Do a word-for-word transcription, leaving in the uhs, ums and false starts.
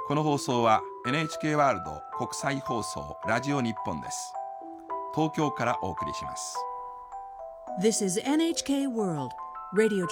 この放送は エヌエイチケー ワールド国際放送ラジオ日本です。東京からお送りします。 This is エヌエイチケー World Radio